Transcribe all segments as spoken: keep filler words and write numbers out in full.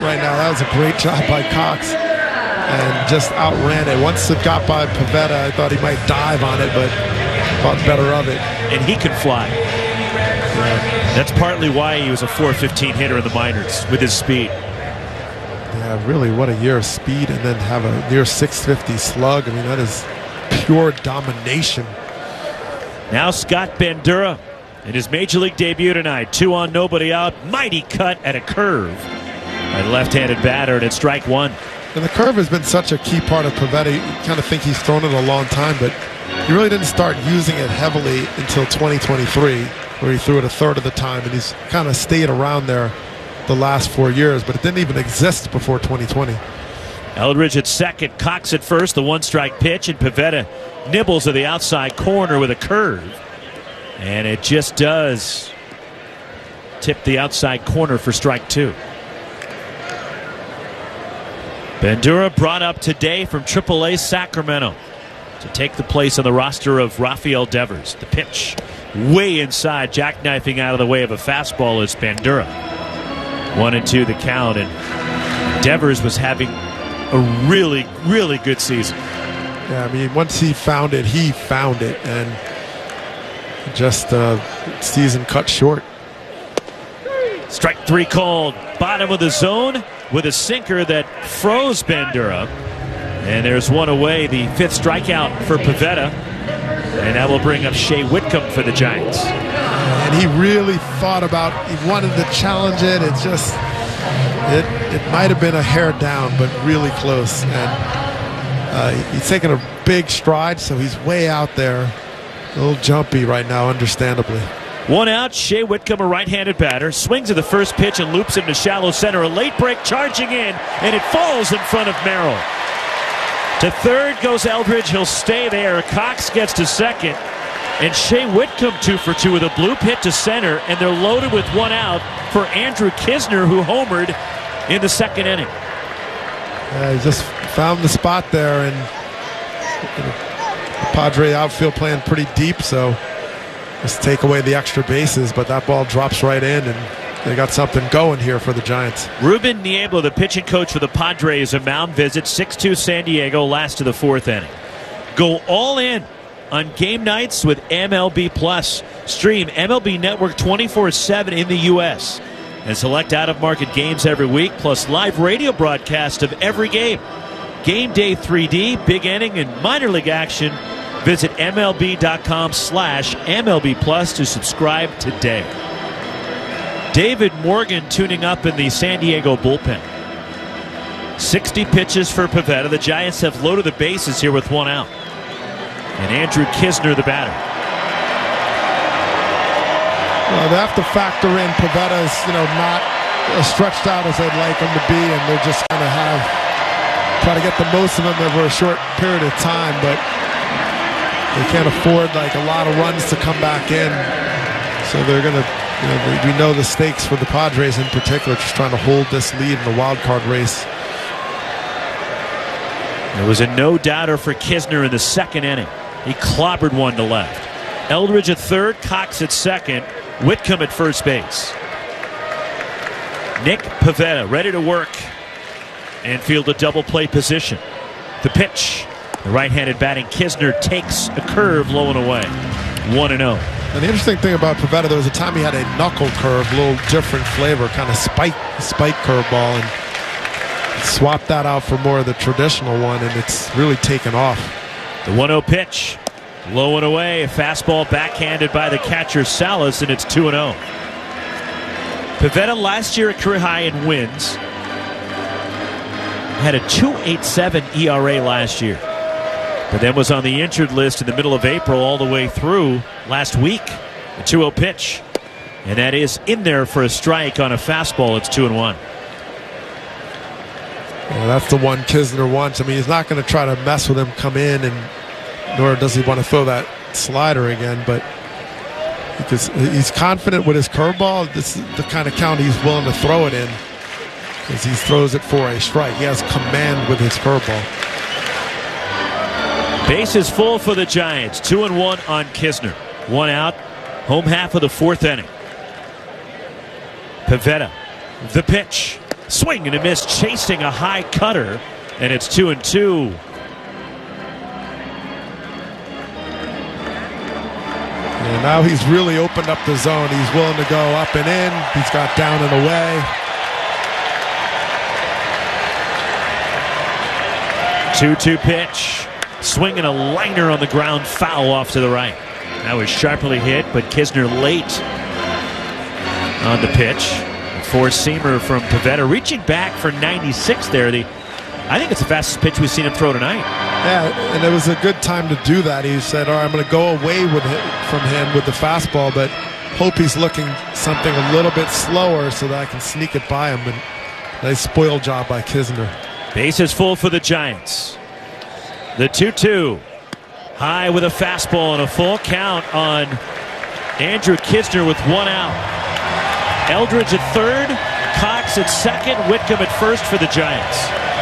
Right now, that was a great job by Cox and just outran it. Once it got by Pivetta, I thought he might dive on it, but thought better of it. And he can fly. Yeah. That's partly why he was a four fifteen hitter in the minors with his speed. Yeah, really, what a year of speed, and then have a near six fifty slug. I mean, that is pure domination. Now Scott Bandura in his major league debut tonight. Two on, nobody out. Mighty cut at a curve. A left-handed batter, and it's strike one. And the curve has been such a key part of Pivetta. You kind of think he's thrown it a long time, but he really didn't start using it heavily until twenty twenty-three, where he threw it a third of the time, and he's kind of stayed around there the last four years, but it didn't even exist before twenty twenty. Eldridge at second, Cox at first, the one-strike pitch, and Pivetta nibbles to the outside corner with a curve. And it just does tip the outside corner for strike two. Bandura brought up today from triple A Sacramento to take the place on the roster of Rafael Devers. The pitch way inside, jackknifing out of the way of a fastball is Bandura. One and two the count, and Devers was having a really, really good season. Yeah, I mean, once he found it, he found it, and just uh, season cut short. Strike three called. Bottom of the zone with a sinker that froze Bandura. And there's one away, the fifth strikeout for Pivetta. And that will bring up Shea Whitcomb for the Giants. And he really thought about, he wanted to challenge it. It just, it, it might have been a hair down, but really close. And uh, he's taking a big stride, so he's way out there. A little jumpy right now, understandably. One out, Shea Whitcomb, a right-handed batter, swings at the first pitch and loops it into shallow center. A late break charging in, and it falls in front of Merrill. To third goes Eldridge. He'll stay there. Cox gets to second. And Shea Whitcomb two for two with a bloop hit to center, and they're loaded with one out for Andrew Knizner, who homered in the second inning. Uh, he just found the spot there, and you know, the Padre outfield playing pretty deep, so just take away the extra bases, but that ball drops right in, and they got something going here for the Giants. Ruben Niebla, the pitching coach for the Padres, a mound visit, six two San Diego, last to the fourth inning. Go all in on game nights with M L B Plus. Stream M L B Network twenty-four seven in the U S and select out-of-market games every week, plus live radio broadcast of every game. Game day three D, big inning, and minor league action. Visit M L B dot com slash M L B Plus to subscribe today. David Morgan tuning up in the San Diego bullpen. sixty pitches for Pivetta. The Giants have loaded the bases here with one out. And Andrew Knizner, the batter. Well, they have to factor in Pivetta's, you know, not as stretched out as they'd like him to be, and they're just going to have try to get the most of him over a short period of time, but they can't afford like a lot of runs to come back in, so they're going to, you know, we know the stakes for the Padres in particular, just trying to hold this lead in the wild card race. It was a no-doubter for Knizner in the second inning. He clobbered one to left. Eldridge at third, Cox at second, Whitcomb at first base. Nick Pivetta ready to work and field a double play position. The pitch. The right-handed batting Knizner takes a curve low and away. one and oh. And the interesting thing about Pivetta, there was a time he had a knuckle curve, a little different flavor, kind of spike, spike curveball, and swapped that out for more of the traditional one, and it's really taken off. The one oh pitch. Low and away. A fastball backhanded by the catcher Salas, and it's two and oh. Pivetta last year a career high in wins. Had a two point eight seven E R A last year. But then was on the injured list in the middle of April all the way through last week. The two oh pitch. And that is in there for a strike on a fastball. It's two and one. Well, that's the one Knizner wants. I mean, he's not going to try to mess with him, come in, and nor does he want to throw that slider again. But because he's confident with his curveball, this is the kind of count he's willing to throw it in, because he throws it for a strike. He has command with his curveball. Base is full for the Giants. Two and one on Knizner. One out. Home half of the fourth inning. Pivetta. The pitch. Swing and a miss, chasing a high cutter, and it's two and two. And now he's really opened up the zone. He's willing to go up and in. He's got down and away. two two pitch. Swinging a liner on the ground, foul off to the right. That was sharply hit, but Kisner late on the pitch. Four-seamer from Pivetta, reaching back for ninety-six there. The, I think it's the fastest pitch we've seen him throw tonight. Yeah, and it was a good time to do that. He said, all right, I'm going to go away with it, from him with the fastball, but hope he's looking something a little bit slower so that I can sneak it by him. And nice spoil job by Kisner. Bases full for the Giants. The two two. High with a fastball and a full count on Andrew Kisner with one out. Eldridge at third, Cox at second, Whitcomb at first for the Giants.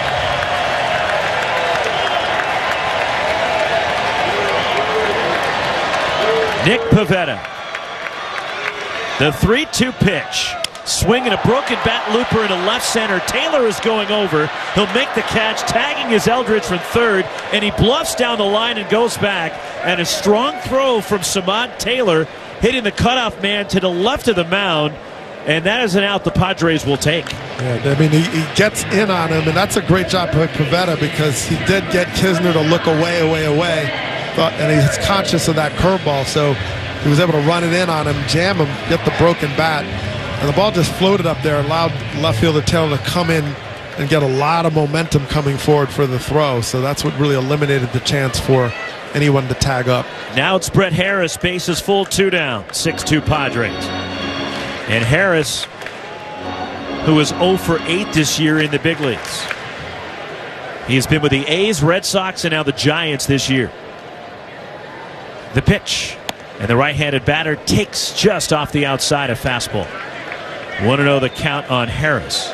Nick Pivetta. The three two pitch. Swinging a broken bat looper into left center. Taylor is going over. He'll make the catch, tagging his Eldridge from third, and he bluffs down the line and goes back. And a strong throw from Samad Taylor, hitting the cutoff man to the left of the mound. And that is an out the Padres will take. Yeah, I mean, he, he gets in on him, and that's a great job by Pivetta because he did get Kisner to look away, away, away. Thought, and he's conscious of that curveball, so he was able to run it in on him, jam him, get the broken bat. And the ball just floated up there, allowed left fielder Taylor to come in and get a lot of momentum coming forward for the throw. So that's what really eliminated the chance for anyone to tag up. Now it's Brett Harris, bases full, two down, six two Padres. And Harris, who is oh for eight this year in the big leagues. He's been with the A's, Red Sox, and now the Giants this year. The pitch, and the right-handed batter takes just off the outside of fastball. one and oh the count on Harris.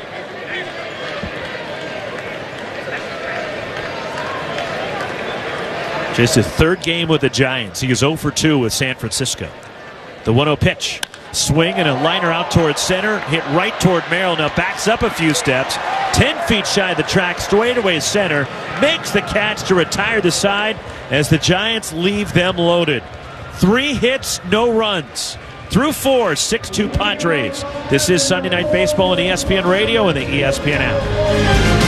Just his third game with the Giants. He is oh for two with San Francisco. The one oh pitch. Swing and a liner out toward center. Hit right toward Merrill. Now backs up a few steps. Ten feet shy of the track. Straightaway center. Makes the catch to retire the side as the Giants leave them loaded. Three hits, no runs. Through four, six two Padres. This is Sunday Night Baseball on E S P N Radio and the E S P N app.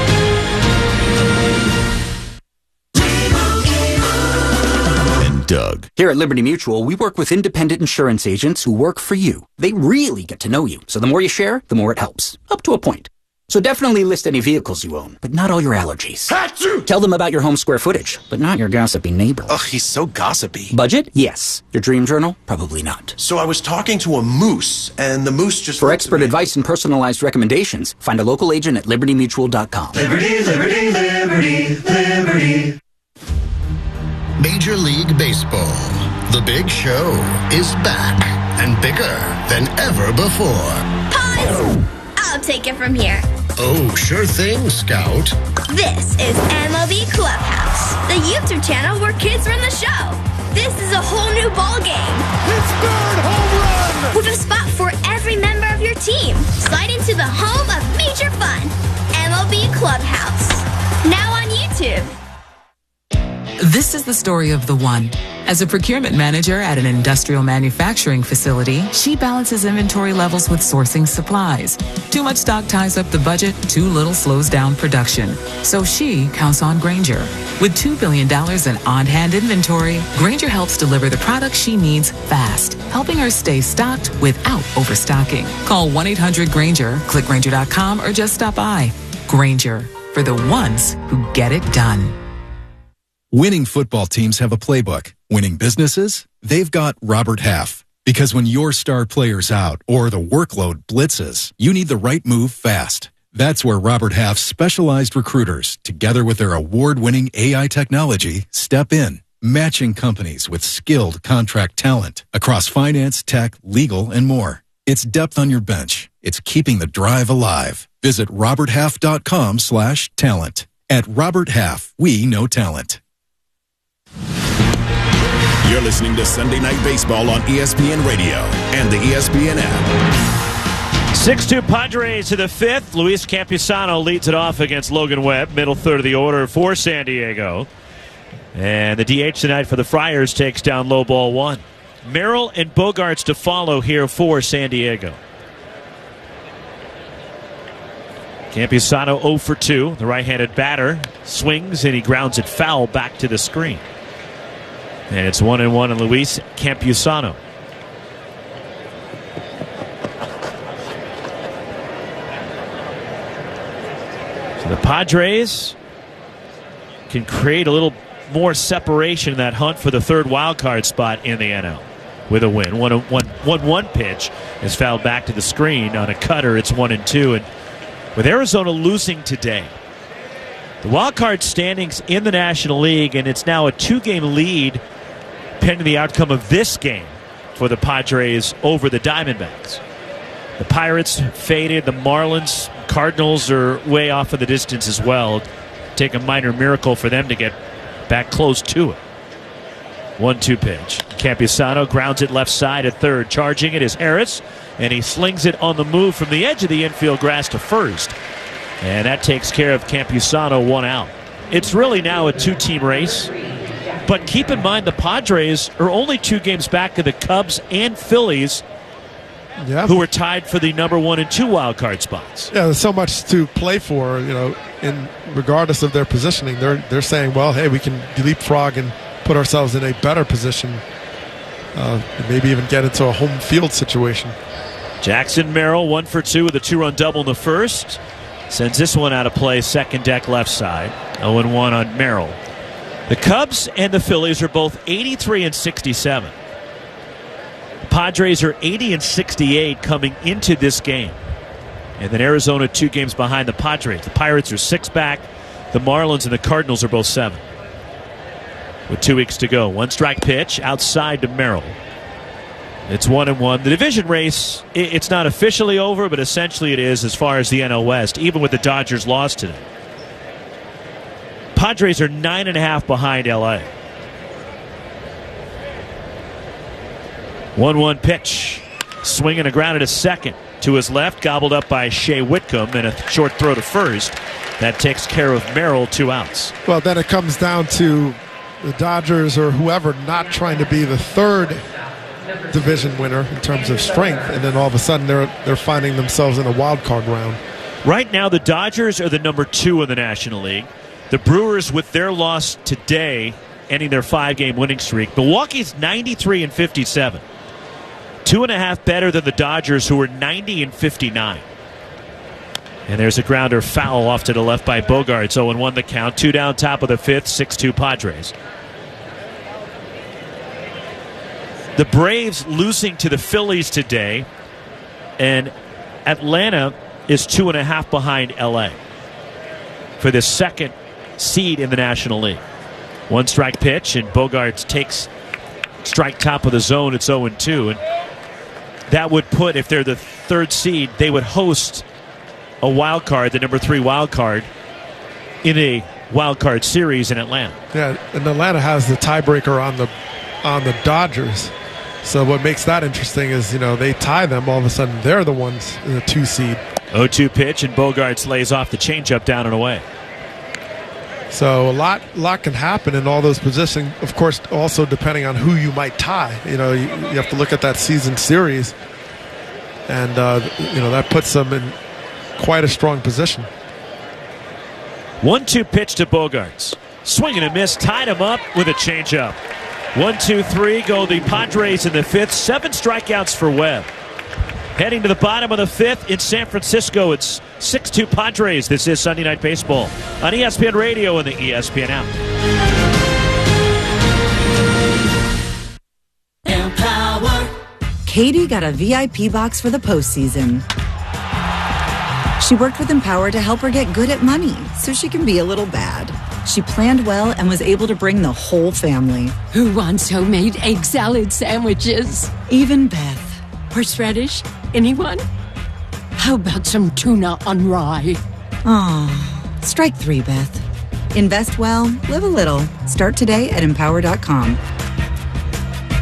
Doug. Here at Liberty Mutual, we work with independent insurance agents who work for you. They really get to know you, so the more you share, the more it helps. Up to a point. So definitely list any vehicles you own, but not all your allergies. Achoo! Tell them about your home square footage, but not your gossipy neighbor. Ugh, he's so gossipy. Budget? Yes. Your dream journal? Probably not. So I was talking to a moose, and the moose just... For expert advice and personalized recommendations, find a local agent at liberty mutual dot com. Liberty, liberty, liberty, liberty. Major League Baseball. The Big Show is back and bigger than ever before. Pause! I'll take it from here. Oh, sure thing, Scout. This is M L B Clubhouse, the YouTube channel where kids run the show. This is a whole new ball game. It's third home run! With a spot for every member of your team. Slide into the home of major fun. M L B Clubhouse. Now on YouTube. This is the story of the one. As a procurement manager at an industrial manufacturing facility, she balances inventory levels with sourcing supplies. Too much stock ties up the budget, too little slows down production. So she counts on Grainger. With two billion dollars in on-hand inventory, Grainger helps deliver the products she needs fast, helping her stay stocked without overstocking. Call one eight hundred Grainger, click Grainger dot com, or just stop by. Grainger, for the ones who get it done. Winning football teams have a playbook. Winning businesses? They've got Robert Half. Because when your star player's out or the workload blitzes, you need the right move fast. That's where Robert Half's specialized recruiters, together with their award-winning A I technology, step in, matching companies with skilled contract talent across finance, tech, legal, and more. It's depth on your bench. It's keeping the drive alive. Visit roberthalf.com slash talent. At Robert Half, we know talent. You're listening to Sunday Night Baseball on E S P N Radio and the E S P N app. six two Padres to the fifth. Luis Campusano leads it off against Logan Webb. Middle third of the order for San Diego. And the D H tonight for the Friars takes down low ball one. Merrill and Bogaerts to follow here for San Diego. Campusano oh for two. The right-handed batter swings and he grounds it foul back to the screen. And it's one and one on Luis Campusano. So the Padres can create a little more separation in that hunt for the third wild card spot in the N L with a win. One one one one pitch is fouled back to the screen on a cutter. It's one and two. And with Arizona losing today, the wild card standings in the National League, and it's now a two-game lead pending the outcome of this game for the Padres over the Diamondbacks. The Pirates faded. The Marlins, Cardinals are way off in the distance as well. Take a minor miracle for them to get back close to it. one two pitch. Campusano grounds it left side at third. Charging it is Harris, and he slings it on the move from the edge of the infield grass to first. And that takes care of Campusano, one out. It's really now a two-team race. But keep in mind the Padres are only two games back of the Cubs and Phillies, yeah, who are tied for the number one and two wild card spots. Yeah, there's so much to play for, you know, in regardless of their positioning. They're they're saying, well, hey, we can leapfrog and put ourselves in a better position, uh, and maybe even get into a home field situation. Jackson Merrill, one for two with a two-run double in the first. Sends this one out of play, second deck left side. oh and one on Merrill. The Cubs and the Phillies are both eighty-three and sixty-seven. Padres are eighty and sixty-eight coming into this game. And then Arizona two games behind the Padres. The Pirates are six back. The Marlins and the Cardinals are both seven. With two weeks to go. One strike pitch outside to Merrill. It's one and one. The division race, it's not officially over, but essentially it is as far as the N L West, even with the Dodgers loss today. Padres are nine and a half behind L A. one one pitch. Swing and a ground at a second. To his left, gobbled up by Shea Whitcomb, and a short throw to first. That takes care of Merrill, two outs. Well, then it comes down to the Dodgers or whoever not trying to be the third division winner in terms of strength, and then all of a sudden they're they're finding themselves in a wild card round. Right now, the Dodgers are the number two in the National League. The Brewers, with their loss today, ending their five-game winning streak. Milwaukee's ninety-three and fifty-seven. Two and a half better than the Dodgers, who were ninety and fifty-nine. And there's a grounder foul off to the left by Bogaerts. oh and one the count. Two down, top of the fifth. six two Padres. The Braves losing to the Phillies today. And Atlanta is two and a half behind L A for the second seed in the National League. One strike pitch, and Bogaerts takes strike top of the zone. It's oh and two. And that would put, if they're the third seed, they would host a wild card, the number three wild card, in a wild card series in Atlanta. Yeah, and Atlanta has the tiebreaker on the on the Dodgers. So what makes that interesting is, you know, they tie them, all of a sudden they're the ones in the two seed. oh two pitch, and Bogaerts lays off the changeup down and away. So a lot, lot can happen in all those positions. Of course, also depending on who you might tie. You know, you, you have to look at that season series, and uh, you know that puts them in quite a strong position. one two pitch to Bogaerts. Swing and a miss, tied him up with a changeup. One, two, three go the Padres in the fifth. Seven strikeouts for Webb. Heading to the bottom of the fifth in San Francisco, it's six two Padres. This is Sunday Night Baseball on E S P N Radio and the E S P N app. Empower. Katie got a V I P box for the postseason. She worked with Empower to help her get good at money so she can be a little bad. She planned well and was able to bring the whole family. Who wants homemade egg salad sandwiches? Even Beth. Horseradish? Anyone? How about some tuna on rye? Aw, strike three, Beth. Invest well, live a little. Start today at empower dot com.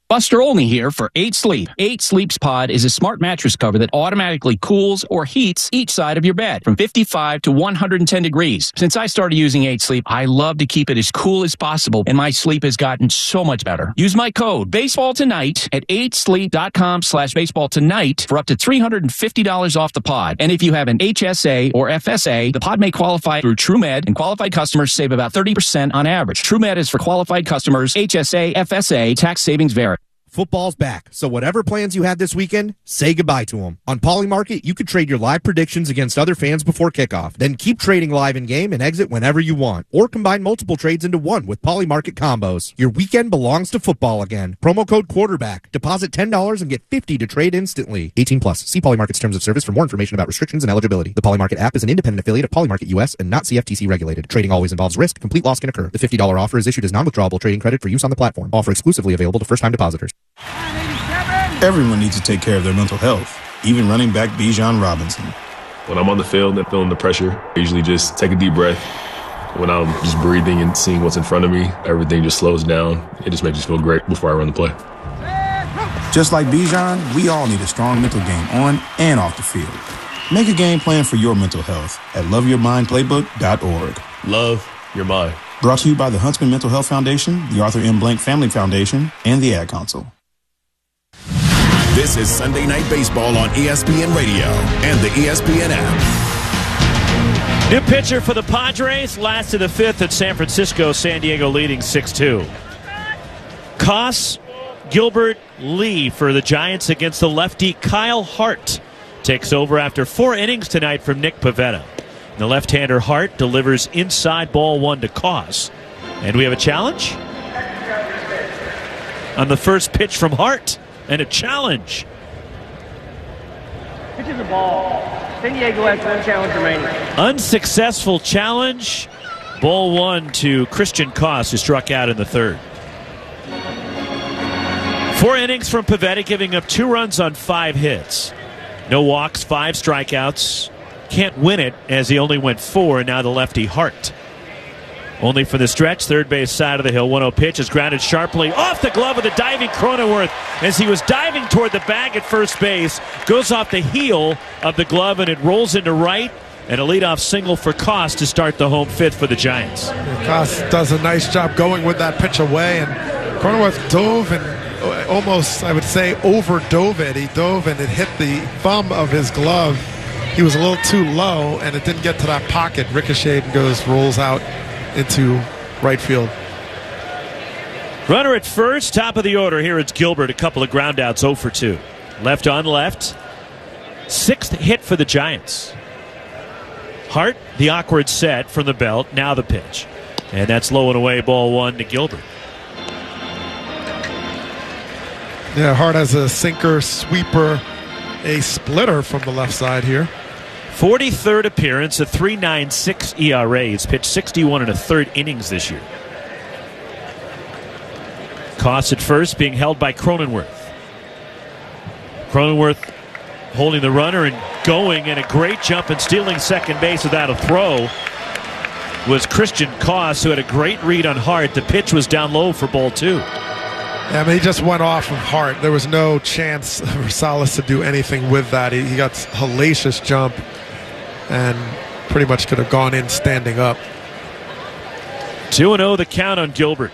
Buster Olney here for eight sleep. eight Sleep's Pod is a smart mattress cover that automatically cools or heats each side of your bed from fifty-five to one hundred ten degrees. Since I started using eight sleep, I love to keep it as cool as possible, and my sleep has gotten so much better. Use my code Baseball Tonight at eight sleep dot com slash baseball tonight for up to three hundred fifty dollars off the pod. And if you have an H S A or F S A, the pod may qualify through TrueMed, and qualified customers save about thirty percent on average. TrueMed is for qualified customers. H S A, F S A, tax savings vary. Football's back, so whatever plans you had this weekend, say goodbye to them. On Polymarket, you could trade your live predictions against other fans before kickoff. Then keep trading live in-game and exit whenever you want. Or combine multiple trades into one with Polymarket combos. Your weekend belongs to football again. Promo code QUARTERBACK. Deposit ten dollars and get fifty dollars to trade instantly. eighteen plus. See Polymarket's terms of service for more information about restrictions and eligibility. The Polymarket app is an independent affiliate of Polymarket U S and not C F T C regulated. Trading always involves risk. Complete loss can occur. The fifty dollars offer is issued as non-withdrawable trading credit for use on the platform. Offer exclusively available to first-time depositors. Everyone needs to take care of their mental health, even running back Bijan Robinson. When I'm on the field and feeling the pressure, I usually just take a deep breath. When I'm just breathing and seeing what's in front of me, everything just slows down. It just makes me feel great before I run the play. Just like Bijan, we all need a strong mental game on and off the field. Make a game plan for your mental health at love your mind playbook dot org. Love your mind. Brought to you by the Huntsman Mental Health Foundation, the Arthur M. Blank Family Foundation, and the Ad Council. This is Sunday Night Baseball on E S P N Radio and the E S P N app. New pitcher for the Padres, last of the fifth at San Francisco, San Diego leading six two. Koss, Gilbert, Lee for the Giants against the lefty Kyle Hart. Takes over after four innings tonight from Nick Pivetta. The left-hander Hart delivers inside ball one to Koss. And we have a challenge on the first pitch from Hart. And a challenge. Pitches the ball. San Diego has one challenge remaining. Unsuccessful challenge. Ball one to Christian Koss, who struck out in the third. Four innings from Pivetta, giving up two runs on five hits. No walks, five strikeouts. Can't win it as he only went four, and now the lefty Hart. Only for the stretch, third base side of the hill. one oh pitch is grounded sharply off the glove of the diving Cronenworth as he was diving toward the bag at first base. Goes off the heel of the glove and it rolls into right. And a leadoff single for Koss to start the home fifth for the Giants. Koss does a nice job going with that pitch away. And Cronenworth dove and almost, I would say, overdove it. He dove and it hit the thumb of his glove. He was a little too low and it didn't get to that pocket. Ricocheted and goes, rolls out into right field. Runner at first, top of the order. Here it's Gilbert, a couple of ground outs, oh for two. Left on left. Sixth hit for the Giants. Hart, the awkward set from the belt. Now the pitch. And that's low and away, ball one to Gilbert. Yeah, Hart has a sinker, sweeper, a splitter from the left side here. forty-third appearance, a three point nine six E R A. He's pitched sixty-one and a third innings this year. Koss at first, being held by Cronenworth. Cronenworth holding the runner and going, and a great jump and stealing second base without a throw was Christian Koss, who had a great read on Hart. The pitch was down low for ball two. Yeah, I mean, he just went off of Hart. There was no chance for Salas to do anything with that. He, he got a hellacious jump and pretty much could have gone in standing up. two and oh the count on Gilbert.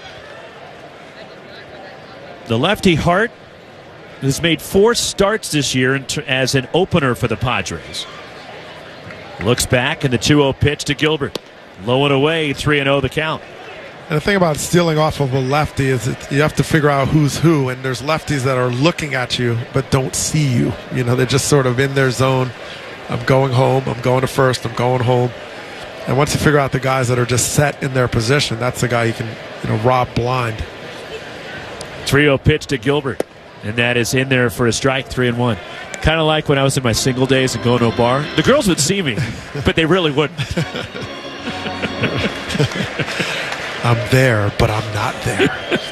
The lefty Hart has made four starts this year as an opener for the Padres. Looks back, and the two oh pitch to Gilbert. Low and away, three and oh the count. And the thing about stealing off of a lefty is that you have to figure out who's who, and there's lefties that are looking at you but don't see you. You know, they're just sort of in their zone. I'm going home, I'm going to first, I'm going home. And once you figure out the guys that are just set in their position, that's the guy you can, you know, rob blind. three oh pitch to Gilbert, and that is in there for a strike, three and one. Kind of like when I was in my single days and going to a bar. The girls would see me, but they really wouldn't. I'm there, but I'm not there.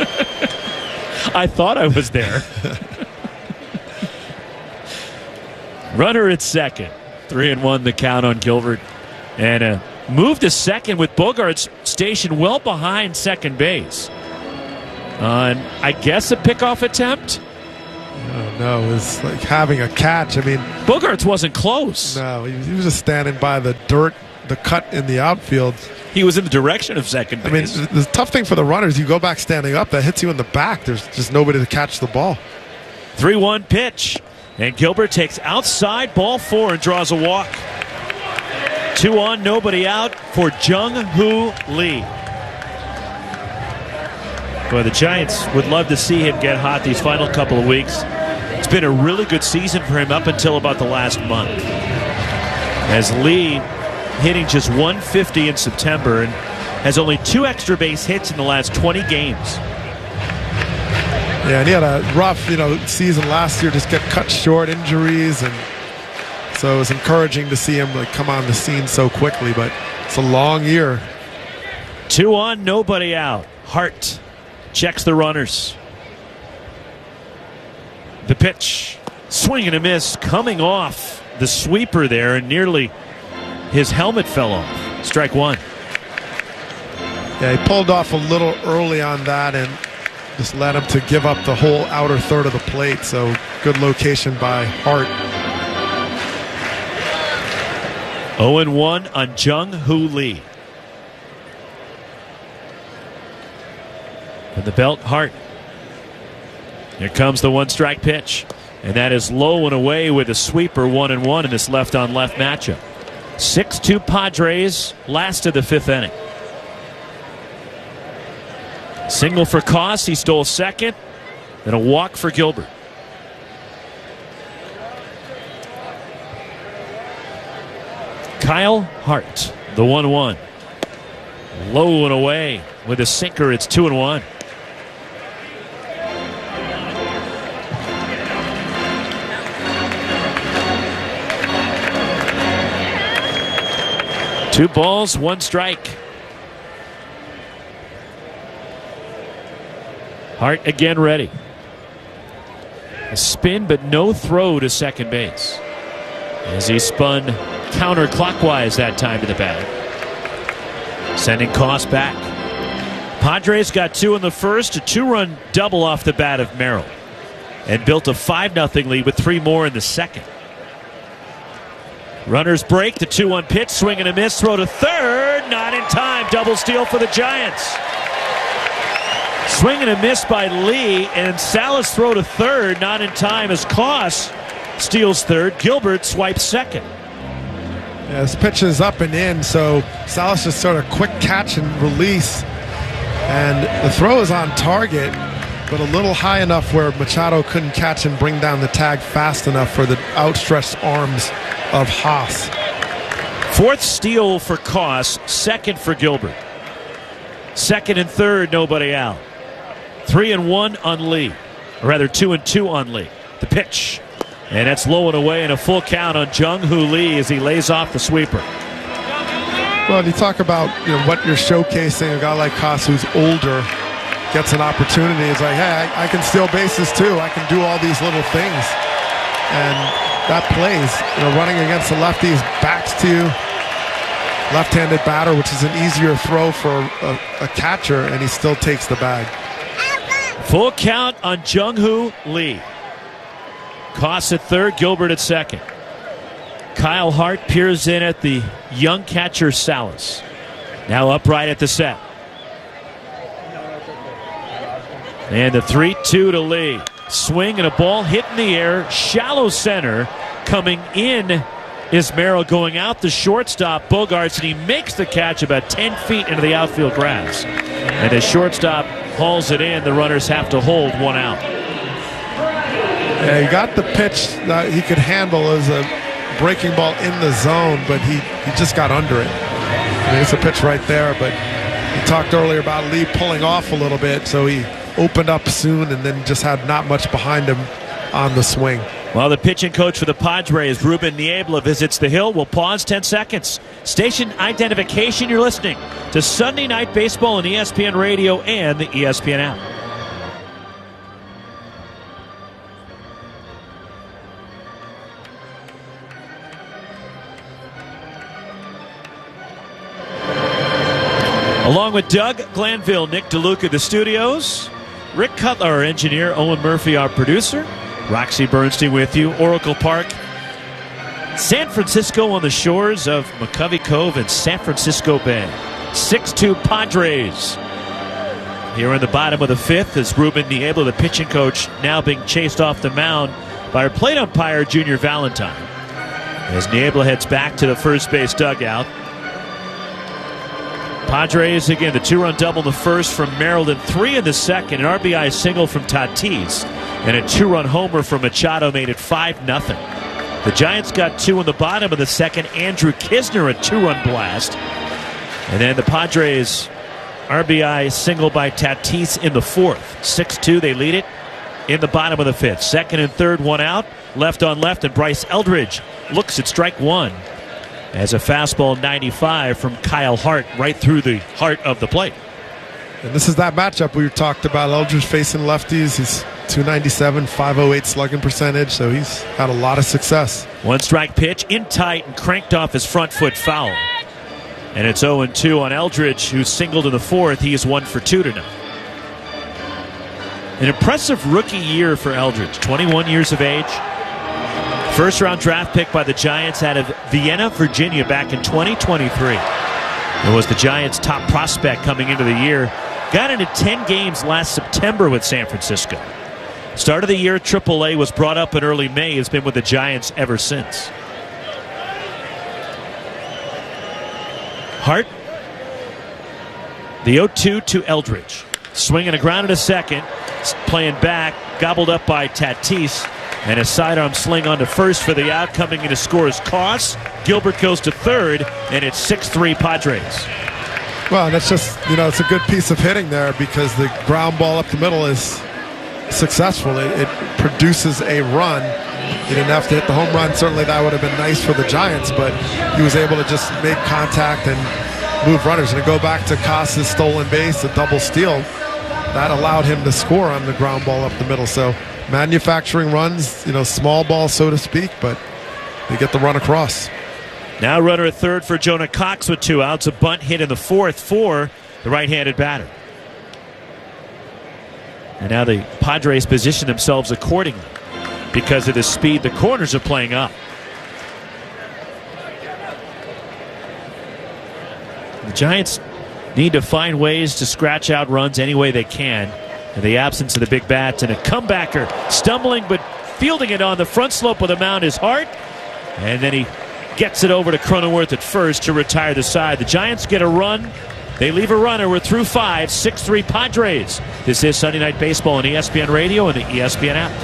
I thought I was there. Runner at second. Three and one the count on Gilbert. And a move to second with Bogaerts stationed well behind second base. On, I guess, a pickoff attempt? Oh, no, it was like having a catch. I mean, Bogaerts wasn't close. No, he, he was just standing by the dirt, the cut in the outfield. He was in the direction of second base. I mean, the tough thing for the runners, you go back standing up, that hits you in the back. There's just nobody to catch the ball. three one pitch. And Gilbert takes outside ball four and draws a walk. Two on, nobody out for Jung-Hoo Lee. Boy, the Giants would love to see him get hot these final couple of weeks. It's been a really good season for him up until about the last month. As Lee hitting just one fifty in September and has only two extra base hits in the last twenty games. Yeah, and he had a rough, you know, season last year, just get cut short, injuries, and so it was encouraging to see him like come on the scene so quickly, but it's a long year. Two on, nobody out. Hart checks the runners. The pitch, swing and a miss, coming off the sweeper there, and nearly his helmet fell off. Strike one. Yeah, he pulled off a little early on that and just led him to give up the whole outer third of the plate, so good location by Hart. oh and one on Jung-Hoo Lee. From the belt, Hart. Here comes the one strike pitch. And that is low and away with a sweeper, one and one in this left on left matchup. six two Padres, last of the fifth inning. Single for Koss, he stole second. Then a walk for Gilbert. Kyle Hart, the one one. Low and away with a sinker, it's two and one. Two balls, one strike. Hart again ready. A spin, but no throw to second base. As he spun counterclockwise that time to the bag. Sending Koss back. Padres got two in the first, a two-run double off the bat of Merrill. And built a five nothing lead with three more in the second. Runners break, the two one pitch, swing and a miss, throw to third, not in time, double steal for the Giants. Swing and a miss by Lee, and Salas throw to third, not in time as Koss steals third. Gilbert swipes second. Yeah, this pitch is up and in, so Salas just sort of quick catch and release. And the throw is on target, but a little high enough where Machado couldn't catch and bring down the tag fast enough for the outstretched arms of Haas. Fourth steal for Koss, second for Gilbert. Second and third, nobody out. Three and one on Lee. Or rather, two and two on Lee. The pitch. And that's low and away and a full count on Jung-Hoo Lee as he lays off the sweeper. Well, you talk about, you know, what you're showcasing. A guy like Haas who's older gets an opportunity. It's like, hey, I, I can steal bases too. I can do all these little things. And that plays. You know, running against the lefties, backs to you, left-handed batter, which is an easier throw for a, a catcher, and he still takes the bag. Full count on Jung-Hoo Lee. Koss at third, Gilbert at second. Kyle Hart peers in at the young catcher Salas. Now upright at the set. And the three two to Lee. Swing and a ball hit in the air. Shallow center. Coming in is Merrill, going out the shortstop, Bogaerts, and he makes the catch about ten feet into the outfield grass. And as shortstop hauls it in, the runners have to hold one out. Yeah, he got the pitch that he could handle as a breaking ball in the zone, but he, he just got under it. I mean, it's a pitch right there, but he talked earlier about Lee pulling off a little bit, so he opened up soon and then just had not much behind him on the swing. Well, the pitching coach for the Padres, Ruben Niebla, visits the hill. We'll pause ten seconds. Station identification, you're listening to Sunday Night Baseball on E S P N Radio and the E S P N app. Along with Doug Glanville, Nick DeLuca, the studios. Rick Cutler, our engineer. Owen Murphy, our producer. Roxy Bernstein with you. Oracle Park, San Francisco, on the shores of McCovey Cove and San Francisco Bay. six two Padres. Here in the bottom of the fifth is Ruben Niebla, the pitching coach, now being chased off the mound by our plate umpire, Junior Valentine. As Niebla heads back to the first base dugout. Padres, again, the two-run double in the first from Merrill, and three in the second. An R B I single from Tatis, and a two-run homer from Machado made it five nothing. The Giants got two in the bottom of the second. Andrew Kisner, a two-run blast. And then the Padres, R B I single by Tatis in the fourth. six two, they lead it in the bottom of the fifth. Second and third, one out. Left on left, and Bryce Eldridge looks at strike one as a fastball ninety-five from Kyle Hart right through the heart of the plate. And this is that matchup we talked about. Eldridge facing lefties. He's two ninety-seven, five oh eight slugging percentage, so he's had a lot of success. One strike pitch in tight and cranked off his front foot foul. And it's oh and two on Eldridge, who singled in the fourth. He is one for two tonight. An impressive rookie year for Eldridge, twenty-one years of age. First round draft pick by the Giants out of Vienna, Virginia back in twenty twenty-three. It was the Giants' top prospect coming into the year. Got into ten games last September with San Francisco. Start of the year, triple A, was brought up in early May, has been with the Giants ever since. Hart, the oh two to Eldridge. Swinging a ground in a second, playing back, gobbled up by Tatis. And a sidearm sling onto first for the out. Coming in to score is Koss. Gilbert goes to third, and it's six three Padres. Well, that's just, you know, it's a good piece of hitting there because the ground ball up the middle is successful. It, it produces a run. He didn't have to hit the home run. Certainly that would have been nice for the Giants, but he was able to just make contact and move runners. And to go back to Koss's stolen base, a double steal, that allowed him to score on the ground ball up the middle. So manufacturing runs, you know, small ball, so to speak, but they get the run across. Now runner at third for Jonah Cox with two outs. A bunt hit in the fourth for the right-handed batter. And now the Padres position themselves accordingly because of the speed the corners are playing up. The Giants need to find ways to scratch out runs any way they can. In the absence of the big bats, and a comebacker stumbling but fielding it on the front slope of the mound is Hart, and then he gets it over to Cronenworth at first to retire the side. The Giants get a run. They leave a runner. We're through five. six three Padres. This is Sunday Night Baseball on E S P N Radio and the E S P N app.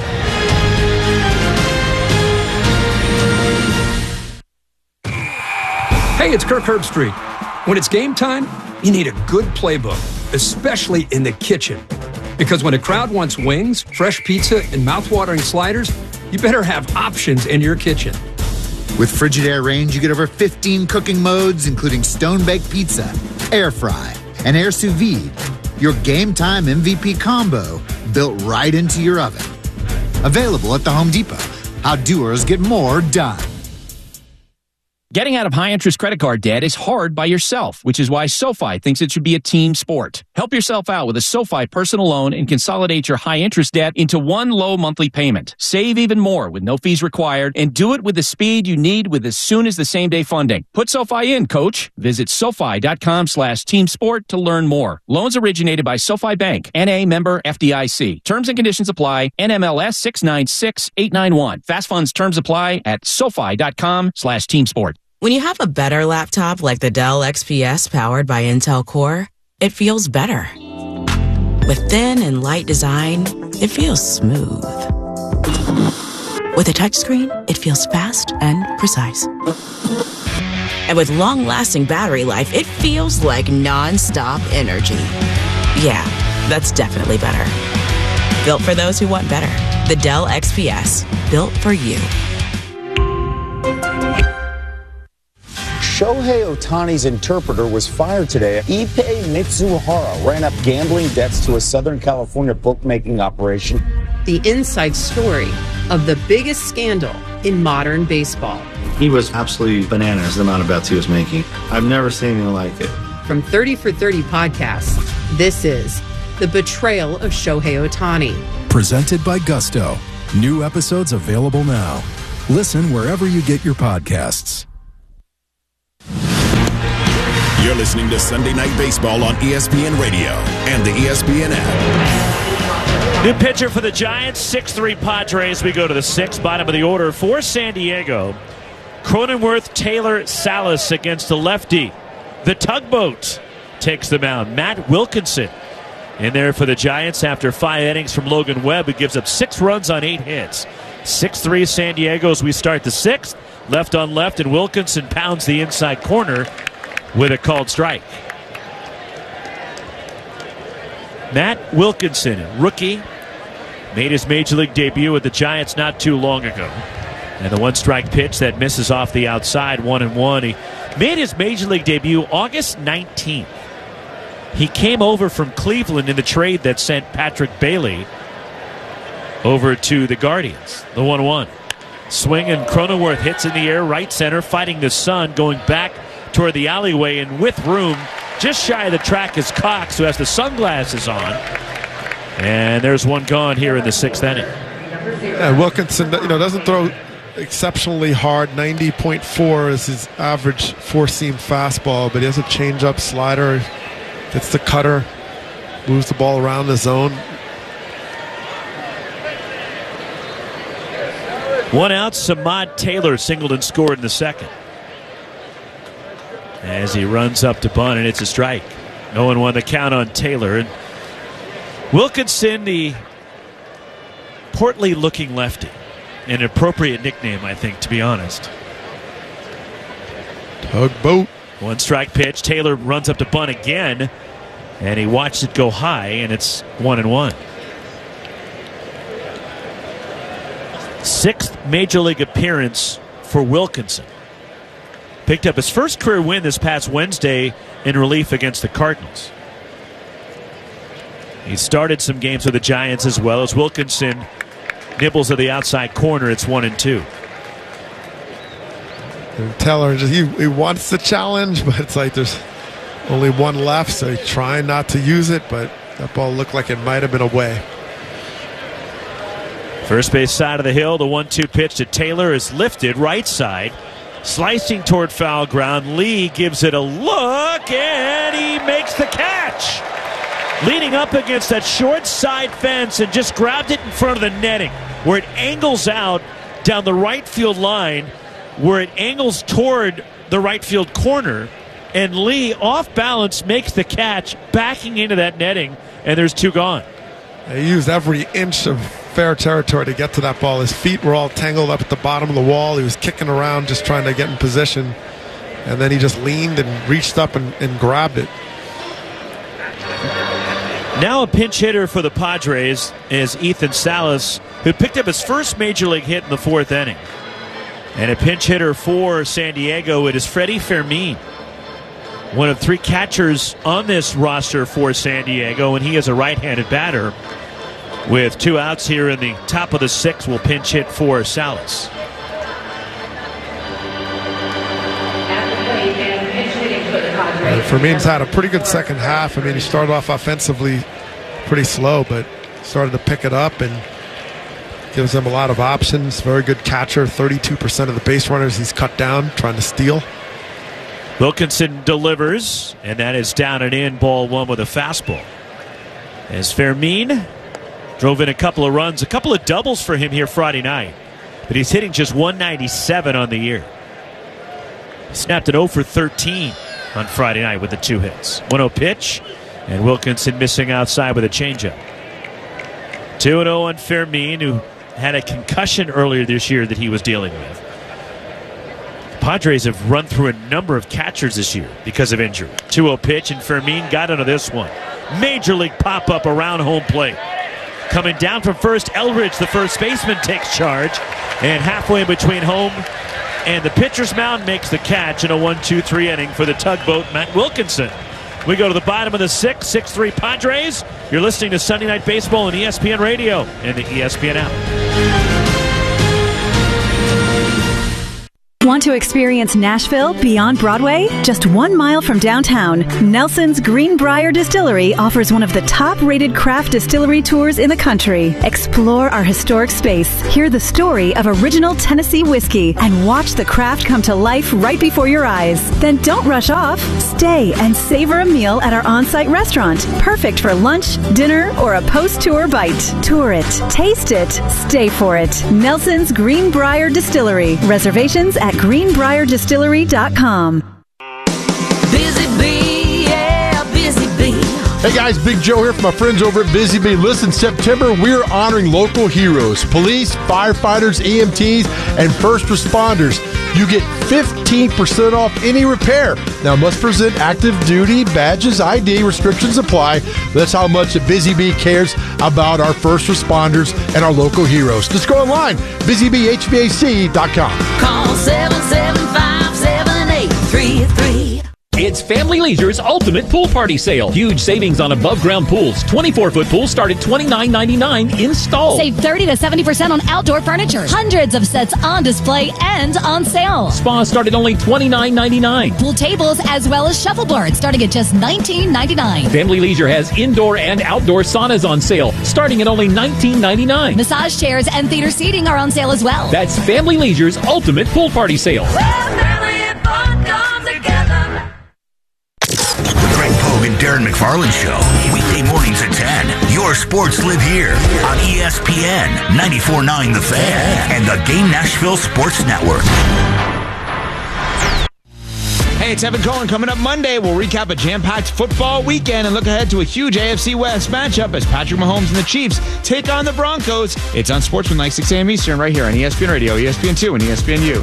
Hey, it's Kirk Herbstreit. When it's game time, you need a good playbook, especially in the kitchen. Because when a crowd wants wings, fresh pizza, and mouthwatering sliders, you better have options in your kitchen. With Frigidaire Range, you get over fifteen cooking modes, including stone-baked pizza, air fry, and air sous vide. Your game time M V P combo built right into your oven. Available at the Home Depot. How doers get more done. Getting out of high-interest credit card debt is hard by yourself, which is why SoFi thinks it should be a team sport. Help yourself out with a SoFi personal loan and consolidate your high-interest debt into one low monthly payment. Save even more with no fees required, and do it with the speed you need with as soon as the same-day funding. Put SoFi in, coach. Visit SoFi.com slash team sport to learn more. Loans originated by SoFi Bank, N A member F D I C. Terms and conditions apply. N M L S six nine six eight nine one. Fast funds terms apply at SoFi.com slash team sport. When you have a better laptop like the Dell X P S powered by Intel Core, it feels better. With thin and light design, it feels smooth. With a touchscreen, it feels fast and precise. And with long-lasting battery life, it feels like non-stop energy. Yeah, that's definitely better. Built for those who want better. The Dell X P S, built for you. Shohei Ohtani's interpreter was fired today. Ippei Mitsuhara ran up gambling debts to a Southern California bookmaking operation. The inside story of the biggest scandal in modern baseball. He was absolutely bananas, the amount of bets he was making. I've never seen anything like it. From thirty for thirty podcasts, this is The Betrayal of Shohei Ohtani. Presented by Gusto. New episodes available now. Listen wherever you get your podcasts. You're listening to Sunday Night Baseball on E S P N Radio and the E S P N app. New pitcher for the Giants, six three Padres. We go to the sixth, bottom of the order for San Diego. Cronenworth, Taylor, Salas against the lefty. The Tugboat takes the mound. Matt Wilkinson in there for the Giants after five innings from Logan Webb, who gives up six runs on eight hits. six three San Diego as we start the sixth. Left on left, and Wilkinson pounds the inside corner with a called strike. Matt Wilkinson, rookie, made his major league debut with the Giants not too long ago. And the one strike pitch that misses off the outside, one and one. He made his major league debut August nineteenth. He came over from Cleveland in the trade that sent Patrick Bailey over to the Guardians. The one one. Swing, and Cronenworth hits in the air, right center, fighting the sun, going back toward the alleyway, and with room, just shy of the track is Cox, who has the sunglasses on. And there's one gone here in the sixth inning. Yeah, Wilkinson, you know, doesn't throw exceptionally hard. ninety point four is his average four-seam fastball, but he has a changeup, slider, gets the cutter, moves the ball around the zone. One out, Samad Taylor singled and scored in the second. As he runs up to bunt, and it's a strike. oh and one the count on Taylor. And Wilkinson, the portly-looking lefty. An appropriate nickname, I think, to be honest. Tugboat. One strike pitch. Taylor runs up to bunt again, and he watched it go high, and it's one and one. Sixth major league appearance for Wilkinson. Picked up his first career win this past Wednesday in relief against the Cardinals. He started some games with the Giants as well, as Wilkinson nibbles at the outside corner. It's one and two. And Taylor, just, he, he wants the challenge, but it's like there's only one left, so he's trying not to use it, but that ball looked like it might have been away. First base side of the hill, the one two pitch to Taylor is lifted right side. Slicing toward foul ground, Lee gives it a look, and he makes the catch. Leaning up against that short side fence and just grabbed it in front of the netting, where it angles out down the right field line, where it angles toward the right field corner, and Lee, off balance, makes the catch, backing into that netting, and there's two gone. He used every inch of fair territory to get to that ball. His feet were all tangled up at the bottom of the wall. He was kicking around just trying to get in position, and then he just leaned and reached up and, and grabbed it. Now a pinch hitter for the Padres is Ethan Salas, who picked up his first major league hit in the fourth inning. And a pinch hitter for San Diego, it is Freddie Fermin, one of three catchers on this roster for San Diego, and he is a right-handed batter. With two outs here in the top of the sixth, will pinch hit for Salas. Uh, Fermin's had a pretty good second half. I mean, he started off offensively pretty slow, but started to pick it up and gives him a lot of options. Very good catcher. thirty-two percent of the base runners he's cut down, trying to steal. Wilkinson delivers, and that is down and in, ball one with a fastball. As Fermin drove in a couple of runs, a couple of doubles for him here Friday night, but he's hitting just one ninety-seven on the year. He snapped an oh for thirteen on Friday night with the two hits. one oh pitch, and Wilkinson missing outside with a changeup. two and oh on Fermin, who had a concussion earlier this year that he was dealing with. Padres have run through a number of catchers this year because of injury. two oh pitch, and Fermin got into this one. Major league pop-up around home plate. Coming down from first, Eldridge, the first baseman, takes charge. And halfway between home and the pitcher's mound, makes the catch in a one two three inning for the Tugboat, Matt Wilkinson. We go to the bottom of the sixth, six three Padres. You're listening to Sunday Night Baseball on E S P N Radio and the E S P N app. Want to experience Nashville beyond Broadway? Just one mile from downtown, Nelson's Greenbrier Distillery offers one of the top-rated craft distillery tours in the country. Explore our historic space, hear the story of original Tennessee whiskey, and watch the craft come to life right before your eyes. Then don't rush off. Stay and savor a meal at our on-site restaurant, perfect for lunch, dinner, or a post-tour bite. Tour it, taste it, stay for it. Nelson's Greenbrier Distillery. Reservations at greenbrier distillery dot com. Busy Bee, yeah, Busy Bee. Hey guys, Big Joe here from my friends over at Busy Bee. Listen, September, we're honoring local heroes, police, firefighters, E M Ts, and first responders. You get fifteen percent off any repair. Now, must present active duty badges, I D, restrictions apply. That's how much Busy Bee cares about our first responders and our local heroes. Just go online, busy bee h v a c dot com. Call seven seven five, seven eight three three. It's Family Leisure's Ultimate Pool Party Sale. Huge savings on above-ground pools. twenty-four foot pools start at twenty-nine ninety-nine installed. Save thirty to seventy percent on outdoor furniture. Hundreds of sets on display and on sale. Spas start at only twenty-nine ninety-nine. Pool tables as well as shuffleboards starting at just nineteen ninety-nine. Family Leisure has indoor and outdoor saunas on sale starting at only nineteen ninety-nine. Massage chairs and theater seating are on sale as well. That's Family Leisure's Ultimate Pool Party Sale. Well, family and fun come together. Greg Pogue and Darren McFarland Show. Weekday mornings at ten. Your sports live here on E S P N, ninety-four point nine The Fan, and the Game Nashville Sports Network. Hey, it's Evan Cohen. Coming up Monday, we'll recap a jam-packed football weekend and look ahead to a huge A F C West matchup as Patrick Mahomes and the Chiefs take on the Broncos. It's on Sportsman, six a.m. Eastern, right here on E S P N Radio, E S P N two, and E S P N U.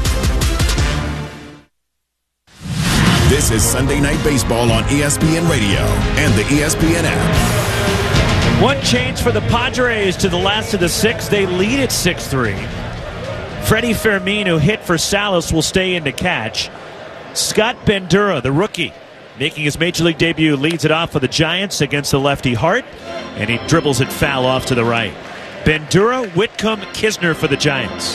This is Sunday Night Baseball on E S P N Radio and the E S P N app. One change for the Padres to the last of the six. They lead at six three. Freddie Fermin, who hit for Salas, will stay in to catch. Scott Bandura, the rookie, making his Major League debut, leads it off for the Giants against the lefty Hart, and he dribbles it foul off to the right. Bandura, Whitcomb, Kisner for the Giants.